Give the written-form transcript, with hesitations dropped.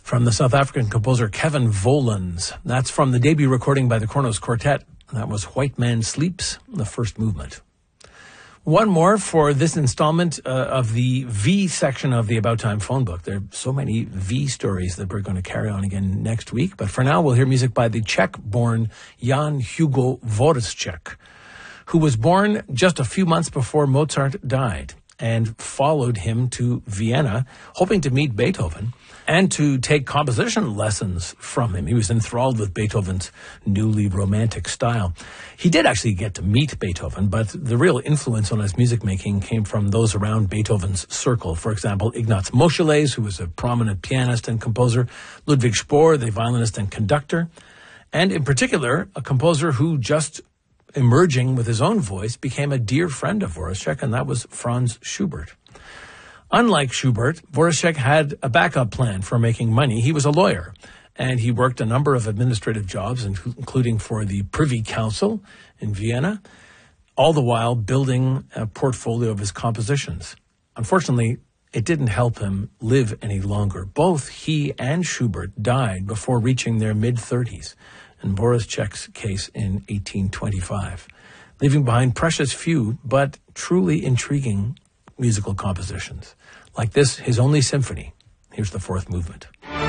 from the South African composer Kevin Volans. That's from the debut recording by the Kronos Quartet. That was White Man Sleeps, the first movement. One more for this installment of the V section of the About Time phone book. There are so many V stories that we're going to carry on again next week. But for now, we'll hear music by the Czech-born Jan Hugo Vorušek, who was born just a few months before Mozart died and followed him to Vienna, hoping to meet Beethoven and to take composition lessons from him. He was enthralled with Beethoven's newly romantic style. He did actually get to meet Beethoven, but the real influence on his music making came from those around Beethoven's circle. For example, Ignaz Moscheles, who was a prominent pianist and composer, Ludwig Spohr, the violinist and conductor, and in particular, a composer who just emerging with his own voice became a dear friend of Vorušek, and that was Franz Schubert. Unlike Schubert, Vorušek had a backup plan for making money. He was a lawyer, and he worked a number of administrative jobs, including for the Privy Council in Vienna, all the while building a portfolio of his compositions. Unfortunately, it didn't help him live any longer. Both he and Schubert died before reaching their mid-30s, in Vorušek's case in 1825, leaving behind precious few but truly intriguing musical compositions. Like this, his only symphony. Here's the fourth movement.